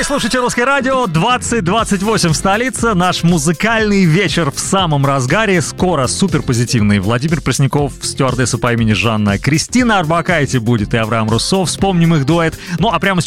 Слушайте «Русское радио», 20:28 в столице. Наш музыкальный вечер в самом разгаре. Скоро суперпозитивный Владимир Пресняков, стюардесса по имени Жанна, Кристина Орбакайте будет и Авраам Руссо. Вспомним их дуэт. Ну а прямо сейчас